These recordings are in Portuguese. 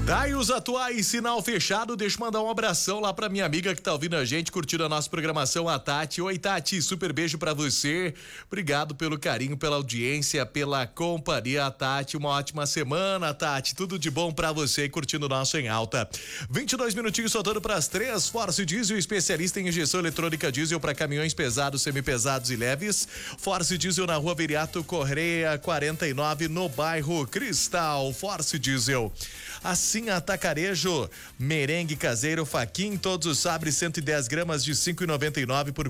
Daí os atuais, sinal fechado. Deixa eu mandar um abração lá pra minha amiga que tá ouvindo a gente, curtindo a nossa programação, a Tati. Oi, Tati, super beijo pra você. Obrigado pelo carinho, pela audiência, pela companhia, Tati. Uma ótima semana, Tati. Tudo de bom pra você, curtindo o nosso Em Alta. 22 minutinhos soltando pras 3. Force Diesel, especialista em injeção eletrônica diesel para caminhões pesados, semipesados e leves. Force Diesel na Rua Viriato Correia 49, no bairro Cristal. Force Diesel. Assim, Atacarejo, merengue caseiro Faquin, todos os sabres 110 gramas de 5,99 por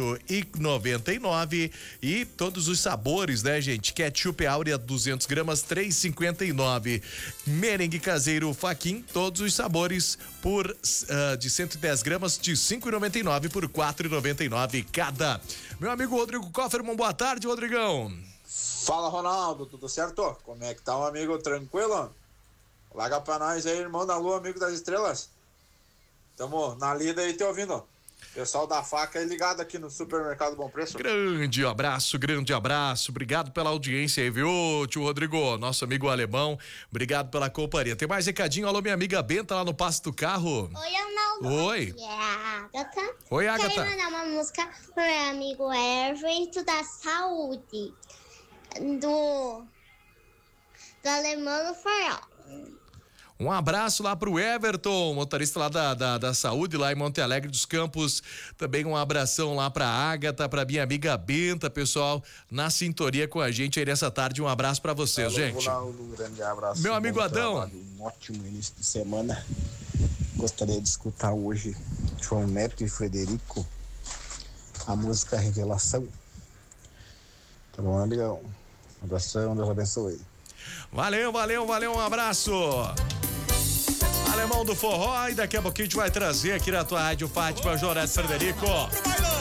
4,99 e todos os sabores, né, gente? Ketchup Áurea 200 gramas 3,59. Merengue caseiro Faquin, todos os sabores por de 110 gramas de 5,99 por 4,99 cada. Meu amigo Rodrigo Kofferman, boa tarde, Rodrigão. Fala, Ronaldo, tudo certo? Como é que tá, um amigo? Tranquilo? Larga pra nós aí, irmão da lua, amigo das estrelas. Tamo na lida aí, te ouvindo. Pessoal da faca aí ligado aqui no Supermercado Bom Preço. Grande abraço, grande abraço. Obrigado pela audiência aí, viu, tio Rodrigo? Nosso amigo alemão. Obrigado pela companhia. Tem mais recadinho? Alô, minha amiga Benta lá no Passo do Carro. Oi, Arnaldo. Oi. É a Agatha. Oi, Agatha. Quero mandar uma música pro meu amigo Everett da Saúde. Do Alemão no Farol. Um abraço lá pro Everton, motorista lá da Saúde, lá em Monte Alegre dos Campos. Também um abração lá pra Agatha, pra minha amiga Benta, pessoal, na sintonia com a gente aí nessa tarde. Um abraço pra vocês, gente. Um grande abraço. Meu amigo Adão. Um ótimo início de semana. Gostaria de escutar hoje João Neto e Frederico, a música Revelação. Tá bom, amigão? Um abração, Deus abençoe. Valeu, um abraço. Alemão do Forró, e daqui a pouquinho a gente vai trazer aqui na tua Rádio Fátima, João Neto e Frederico.